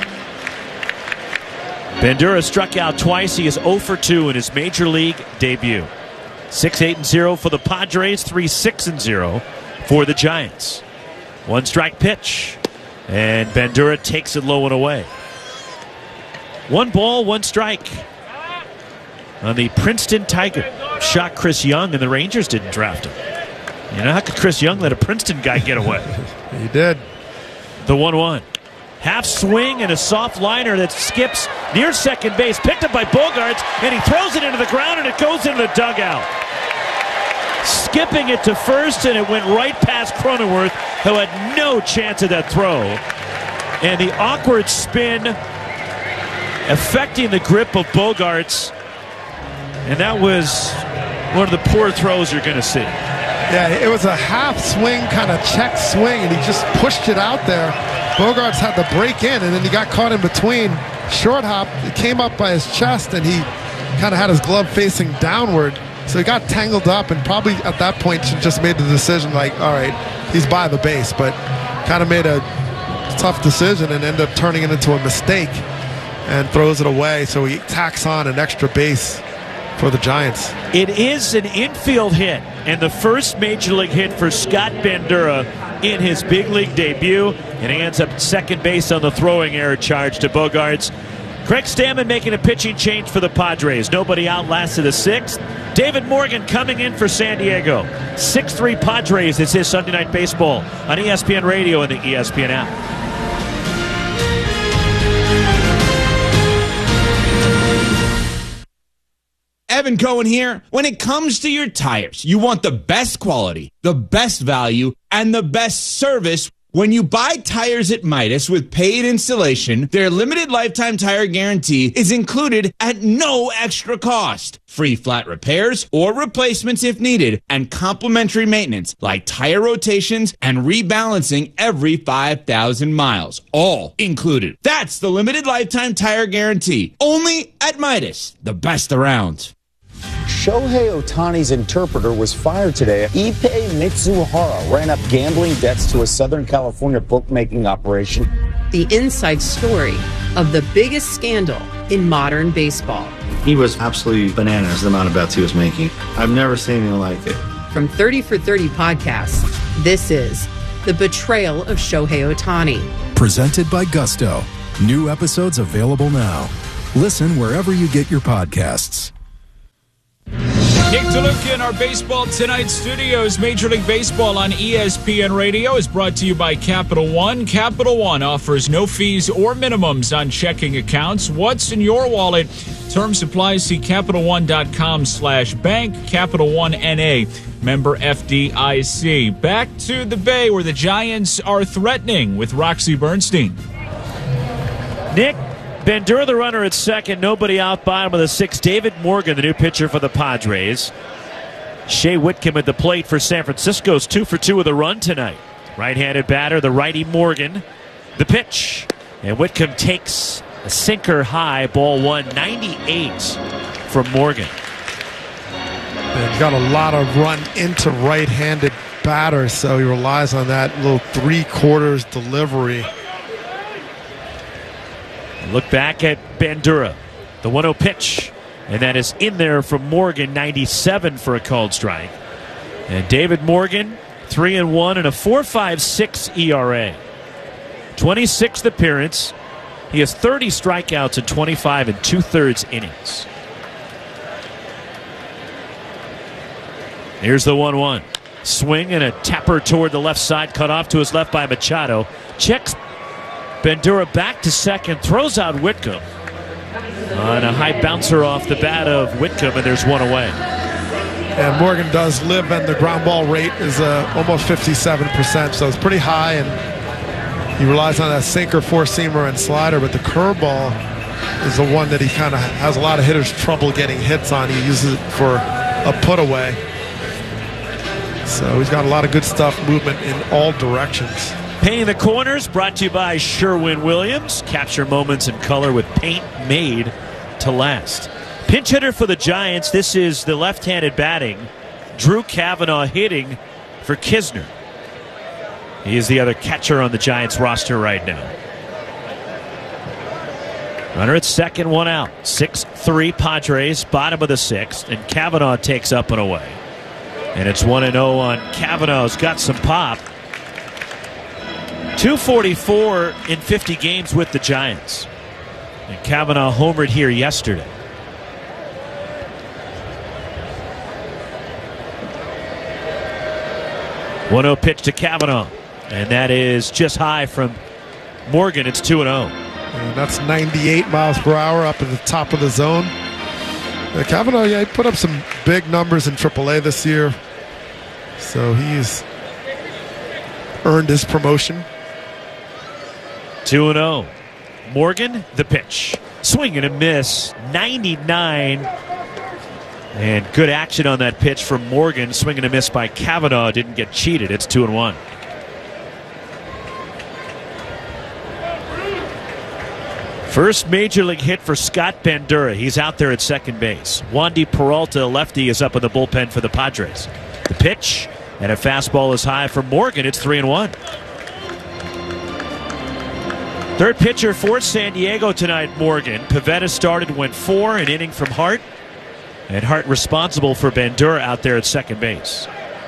Bandura struck out twice. He is oh for two in his Major League debut. six eight and zero for the Padres, three six and zero for the Giants. One strike pitch, and Bandura takes it low and away. One ball, one strike on the Princeton Tiger. Shot Chris Young, and the Rangers didn't draft him. You know, how could Chris Young let a Princeton guy get away? He did. The one one. Half swing and a soft liner that skips near second base. Picked up by Bogaerts, and he throws it into the ground, and it goes into the dugout. Skipping it to first, and it went right past Cronenworth, who had no chance of that throw. And the awkward spin affecting the grip of Bogaerts. And that was one of the poor throws you're going to see. Yeah, it was a half swing, kind of check swing, and he just pushed it out there. Bogaerts had to break in, and then he got caught in between. Short hop, it came up by his chest, and he kind of had his glove facing downward. So he got tangled up, and probably at that point should just made the decision like, all right, he's by the base, but kind of made a tough decision and ended up turning it into a mistake and throws it away. So he tacks on an extra base for the Giants. It is an infield hit, and the first Major League hit for Scott Bandura in his big league debut, and he ends up at second base on the throwing error charge to Bogaerts. Craig Stammen making a pitching change for the Padres. Nobody out last of the sixth. David Morgan coming in for San Diego. six three Padres. It's his Sunday Night Baseball on E S P N Radio and the E S P N app. Evan Cohen here. When it comes to your tires, you want the best quality, the best value, and the best service. When you buy tires at Midas with paid installation, their limited lifetime tire guarantee is included at no extra cost. Free flat repairs or replacements if needed, and complimentary maintenance like tire rotations and rebalancing every five thousand miles. All included. That's the limited lifetime tire guarantee. Only at Midas, the best around. Shohei Ohtani's interpreter was fired today. Ippei Mitsuhara ran up gambling debts to a Southern California bookmaking operation. The inside story of the biggest scandal in modern baseball. He was absolutely bananas, the amount of bets he was making. I've never seen anything like it. From thirty for thirty podcasts, this is The Betrayal of Shohei Ohtani. Presented by Gusto. New episodes available now. Listen wherever you get your podcasts. Nick DeLuca in our Baseball Tonight studios. Major League Baseball on E S P N Radio is brought to you by Capital One. Capital One offers no fees or minimums on checking accounts. What's in your wallet? Term supplies, see CapitalOne.com slash bank. Capital One N A, member F D I C. Back to the Bay where the Giants are threatening with Roxy Bernstein. Nick, Bandura the runner at second. Nobody out, bottom of the sixth. David Morgan, the new pitcher for the Padres. Shea Whitcomb at the plate for San Francisco's two for two with a run tonight. Right-handed batter, the righty Morgan. The pitch. And Whitcomb takes a sinker high, ball one, ninety-eight from Morgan. And got a lot of run into right-handed batter, so he relies on that little three-quarters delivery. Look back at Bandura. The one oh pitch. And that is in there from Morgan, ninety-seven for a called strike. And David Morgan, three and one and a four point five six E R A. twenty-sixth appearance. He has thirty strikeouts in twenty-five and two-thirds innings. Here's the one one. Swing and a tapper toward the left side, cut off to his left by Machado. Checks Bandura back to second, throws out Whitcomb on a high bouncer off the bat of Whitcomb, and there's one away. And Morgan does live, and the ground ball rate is uh, almost fifty-seven percent, so it's pretty high, and he relies on that sinker, four-seamer, and slider, but the curveball is the one that he kind of has a lot of hitters trouble getting hits on. He uses it for a put away. So he's got a lot of good stuff, movement in all directions. Painting the Corners, brought to you by Sherwin-Williams. Capture moments in color with paint made to last. Pinch hitter for the Giants. This is the left-handed batting. Drew Kavanaugh hitting for Kisner. He is the other catcher on the Giants roster right now. Runner at second, one out. six three Padres, bottom of the sixth, and Kavanaugh takes up and away. And it's one and oh on Kavanaugh's got some pop. two forty-four in fifty games with the Giants. And Kavanaugh homered here yesterday. one oh pitch to Kavanaugh. And that is just high from Morgan. It's two and oh. And that's ninety-eight miles per hour up at the top of the zone. Uh, Kavanaugh, yeah, he put up some big numbers in triple A this year. So he's earned his promotion. two and oh. Morgan, the pitch. Swing and a miss. ninety-nine. And good action on that pitch from Morgan. Swing and a miss by Kavanaugh. Didn't get cheated. It's two and one. First major league hit for Scott Bandura. He's out there at second base. Wandy Peralta, lefty, is up in the bullpen for the Padres. The pitch and a fastball is high for Morgan. It's three and one. Third pitcher for San Diego tonight, Morgan. Pivetta started, went four, an inning from Hart. And Hart responsible for Bandura out there at second base.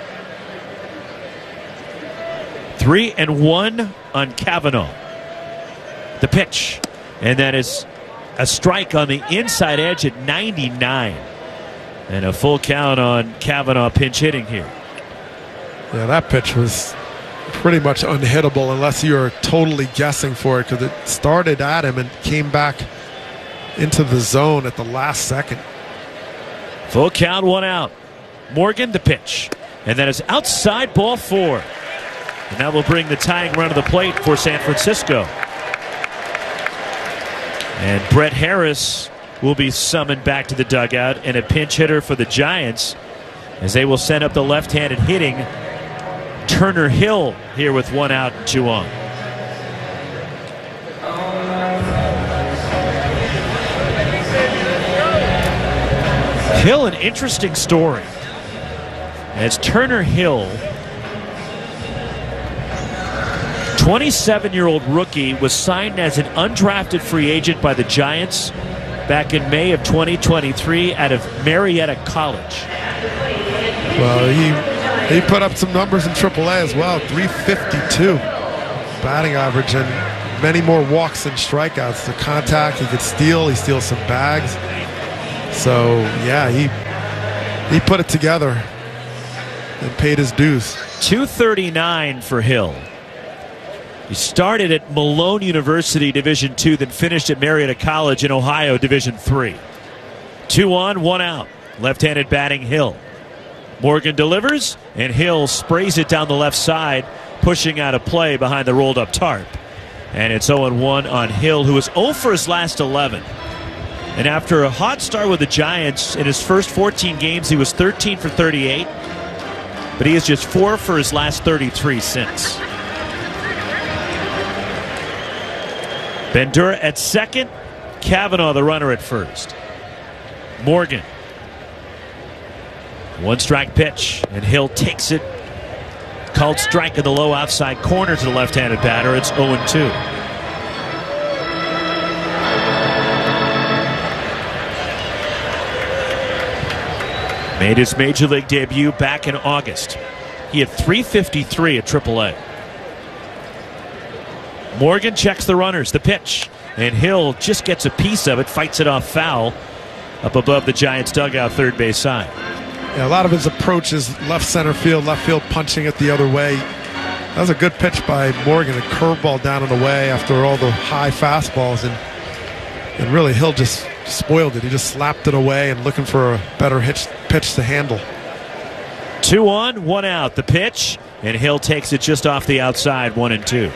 Three and one on Kavanaugh. The pitch. And that is a strike on the inside edge at ninety-nine. And a full count on Kavanaugh pinch hitting here. Yeah, that pitch was pretty much unhittable unless you're totally guessing for it, because it started at him and came back into the zone at the last second. Full count, one out. Morgan, the pitch. And that is outside, ball four. And that will bring the tying run to the plate for San Francisco. And Brett Harris will be summoned back to the dugout, and a pinch hitter for the Giants as they will send up the left-handed hitting Turner Hill here with one out and two on. Hill, an interesting story, as Turner Hill, twenty-seven-year-old rookie was signed as an undrafted free agent by the Giants back in May of twenty twenty-three out of Marietta College. Well, he he put up some numbers in triple A as well. three fifty-two batting average and many more walks than strikeouts. The contact, he could steal. He steals some bags. So, yeah, he he put it together and paid his dues. two thirty-nine for Hill. He started at Malone University Division two, then finished at Marietta College in Ohio Division three. Two on, one out. Left-handed batting Hill. Morgan delivers, and Hill sprays it down the left side, pushing out of play behind the rolled-up tarp. And it's oh one on Hill, who is oh for his last eleven. And after a hot start with the Giants, in his first fourteen games, he was thirteen for thirty-eight. But he is just four for his last thirty-three since. Bandura at second, Cavanaugh the runner at first. Morgan. One strike pitch, and Hill takes it. Called strike in the low outside corner to the left-handed batter. It's oh two. Made his major league debut back in August. He had three fifty-three at triple A. Morgan checks the runners, the pitch, and Hill just gets a piece of it, fights it off foul up above the Giants' dugout third base side. Yeah, a lot of his approach is left center field, left field punching it the other way. That was a good pitch by Morgan, a curveball down and away after all the high fastballs, and and really Hill just spoiled it. He just slapped it away and looking for a better hitch, pitch to handle. Two on, one out. The pitch, and Hill takes it just off the outside, one and two.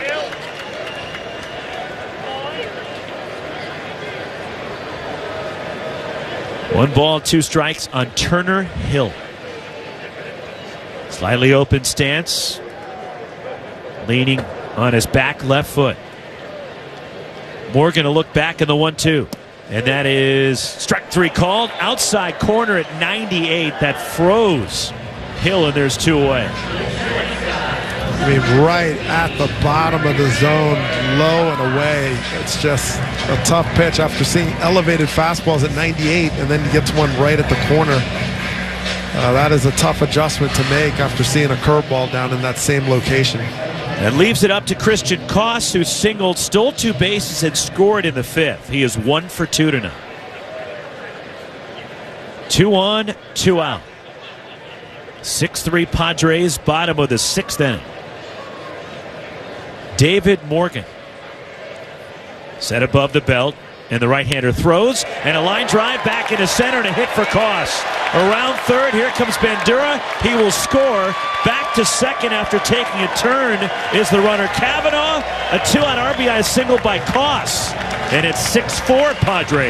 One ball, two strikes on Turner Hill. Slightly open stance. Leaning on his back left foot. Morgan to look back in the one two. And that is strike three called. Outside corner at ninety-eight. That froze Hill, and there's two away. I mean, right at the bottom of the zone, low and away. It's just a tough pitch after seeing elevated fastballs at ninety-eight, and then he gets one right at the corner. Uh, that is a tough adjustment to make after seeing a curveball down in that same location. And leaves it up to Christian Koss, who singled, stole two bases, and scored in the fifth. He is one for two tonight. Two on, two out. six three Padres, bottom of the sixth inning. David Morgan set above the belt, and the right-hander throws, and a line drive back into center, and a hit for Koss. Around third, here comes Bandura. He will score. Back to second after taking a turn is the runner Cavanaugh. A two-out R B I single by Koss, and it's six four Padres.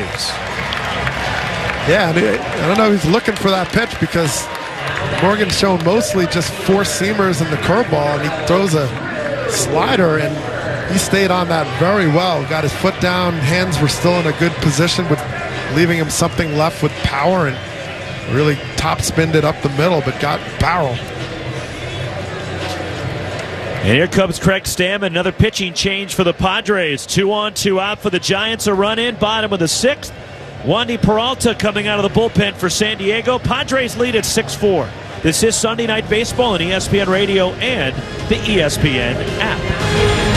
Yeah, I don't know if he's looking for that pitch because Morgan's shown mostly just four seamers and the curveball, and he throws a slider, and he stayed on that very well. Got his foot down, hands were still in a good position, with leaving him something left with power, and really top spinned it up the middle, but got barrel. And here comes Craig Stammen, another pitching change for the Padres. Two on, two out for the Giants. A run in, bottom of the sixth. Wandy Peralta coming out of the bullpen for San Diego. Padres lead at six four. This is Sunday Night Baseball on E S P N Radio and the E S P N app.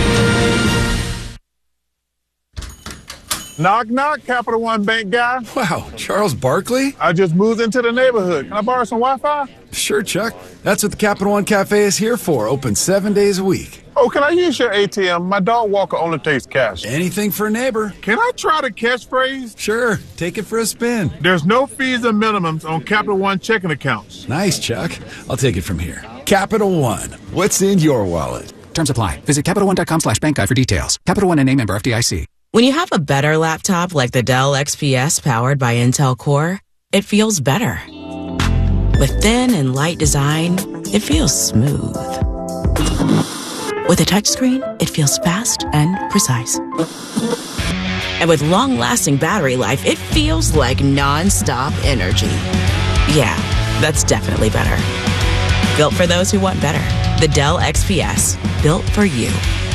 Knock, knock, Capital One Bank guy. Wow, Charles Barkley? I just moved into the neighborhood. Can I borrow some Wi-Fi? Sure, Chuck. That's what the Capital One Cafe is here for, open seven days a week. Oh, can I use your A T M? My dog walker only takes cash. Anything for a neighbor. Can I try the catchphrase? Sure, take it for a spin. There's no fees or minimums on Capital One checking accounts. Nice, Chuck. I'll take it from here. Capital One, what's in your wallet? Terms apply. Visit Capital One dot com slash bank guide for details. Capital One and a member F D I C. When you have a better laptop like the Dell X P S powered by Intel Core, it feels better. With thin and light design, it feels smooth. With a touchscreen, it feels fast and precise. And with long-lasting battery life, it feels like non-stop energy. Yeah, that's definitely better. Built for those who want better. The Dell X P S, built for you.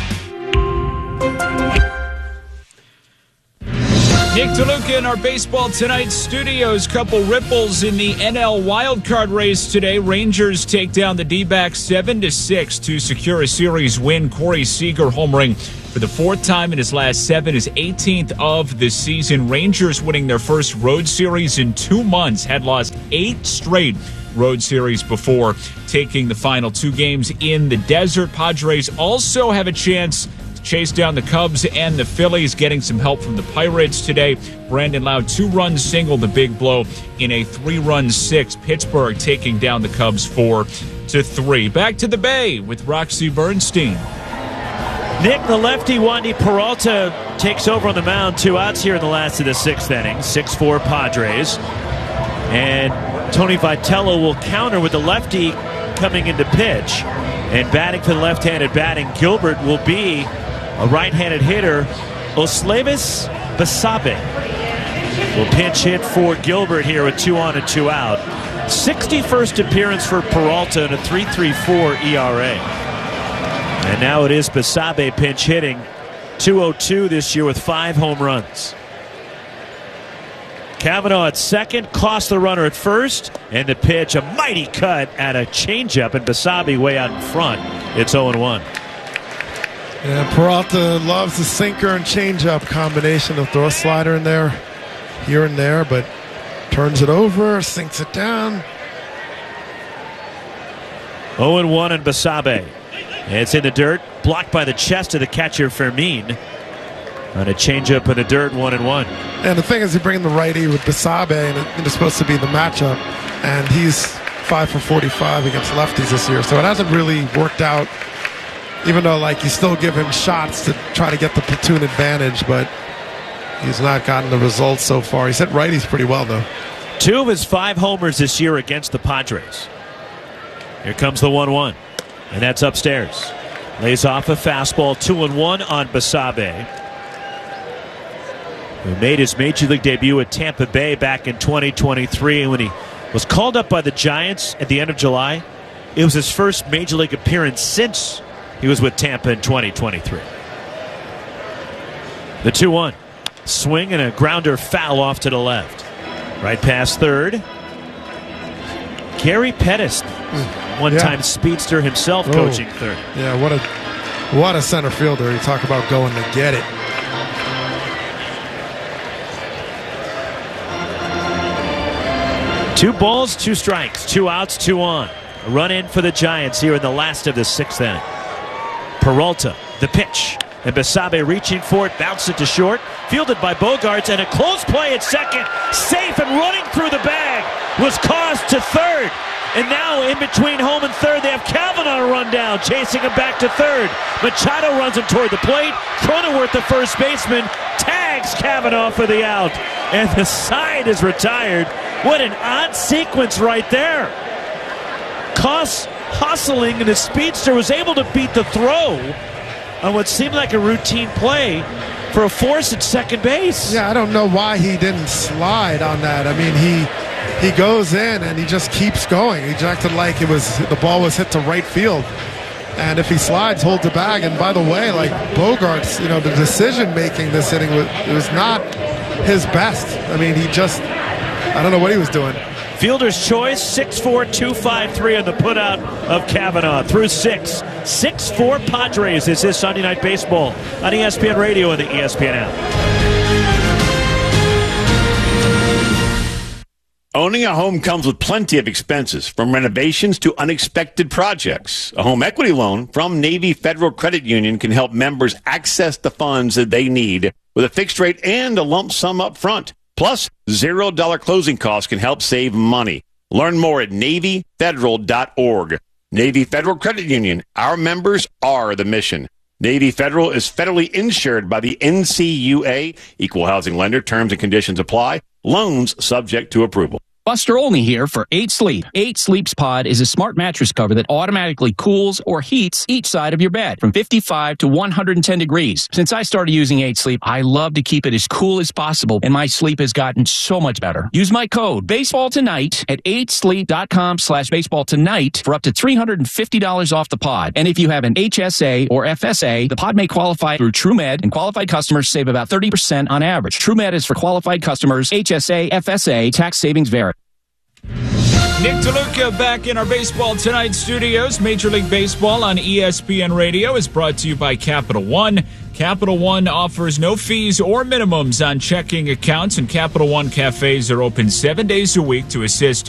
Nick DeLuca in our Baseball Tonight studios. Couple ripples in the N L wildcard race today. Rangers take down the D-backs seven to six to secure a series win. Corey Seager homering for the fourth time in his last seven, his eighteenth of the season. Rangers winning their first road series in two months. Had lost eight straight road series before taking the final two games in the desert. Padres also have a chance chase down the Cubs and the Phillies, getting some help from the Pirates today. Brandon Lowe, two-run single, the big blow in a three-run six. Pittsburgh taking down the Cubs four to three. Back to the Bay with Roxy Bernstein. Nick, the lefty Wandy Peralta takes over on the mound. Two outs here in the last of the sixth inning. six four Padres. And Tony Vitello will counter with the lefty coming into pitch. And batting for the left-handed batting, Gilbert will be a right-handed hitter. Osleivis Basabe will pinch hit for Gilbert here with two on and two out. sixty-first appearance for Peralta and a three point three four E R A. And now it is Basabe pinch hitting. two oh two this year with five home runs. Cavanaugh at second, cost the runner at first, and the pitch, a mighty cut at a changeup, and Basabe way out in front. It's oh one. Yeah, Peralta loves the sinker and changeup combination. He'll throw a slider in there, here and there, but turns it over, sinks it down. oh one and Basabe. It's in the dirt, blocked by the chest of the catcher Fermin. On a changeup in the dirt, one and one. And the thing is, you bring in the righty with Basabe, and it's supposed to be the matchup, and he's five for forty-five against lefties this year, so it hasn't really worked out. Even though, like, you still give him shots to try to get the platoon advantage, but he's not gotten the results so far. He's hit righties pretty well, though. Two of his five homers this year against the Padres. Here comes the one one, and that's upstairs. Lays off a fastball, two and one on Basabe, who made his Major League debut at Tampa Bay back in twenty twenty-three. And when he was called up by the Giants at the end of July, it was his first Major League appearance since he was with Tampa in twenty twenty-three. The two one. Swing and a grounder foul off to the left. Right past third. Gary Pettis, one-time yeah. speedster himself, oh. coaching third. Yeah, what a, what a center fielder. You talk about going to get it. Two balls, two strikes, two outs, two on. A run in for the Giants here in the last of the sixth inning. Peralta, the pitch. And Basabe reaching for it, bounced it to short. Fielded by Bogaerts, and a close play at second. Safe and running through the bag was caused to third. And now in between home and third, they have Cavanaugh to run down, chasing him back to third. Machado runs him toward the plate. Cronenworth, the first baseman, tags Cavanaugh for the out. And the side is retired. What an odd sequence right there. Koss hustling, and the speedster was able to beat the throw on what seemed like a routine play for a force at second base. Yeah, I don't know why he didn't slide on that. I mean, he he goes in and he just keeps going. He acted like it was the ball was hit to right field. And if he slides, holds the bag. And by the way, like Bogaerts, you know, the decision making this inning was, it was not his best. I mean, he just, I don't know what he was doing. Fielder's choice, six four, two five three on the putout of Cavanaugh through six. six four Padres. This is Sunday Night Baseball on E S P N Radio and the E S P N app. Owning a home comes with plenty of expenses, from renovations to unexpected projects. A home equity loan from Navy Federal Credit Union can help members access the funds that they need with a fixed rate and a lump sum up front. Plus, zero dollar closing costs can help save money. Learn more at Navy Federal dot org. Navy Federal Credit Union. Our members are the mission. Navy Federal is federally insured by the N C U A. Equal housing lender. Terms and conditions apply. Loans subject to approval. Buster Olney here for eight sleep. eight sleeps Pod is a smart mattress cover that automatically cools or heats each side of your bed from fifty-five to one hundred ten degrees. Since I started using eight sleep, I love to keep it as cool as possible, and my sleep has gotten so much better. Use my code baseball tonight at eight sleep dot com slash baseball tonight for up to three hundred fifty dollars off the pod. And if you have an H S A or F S A, the pod may qualify through TrueMed, and qualified customers save about thirty percent on average. TrueMed is for qualified customers. H S A, F S A, tax savings vary. Nick DeLuca back in our Baseball Tonight studios. Major League Baseball on E S P N Radio is brought to you by Capital One. Capital One offers no fees or minimums on checking accounts, and Capital One cafes are open seven days a week to assist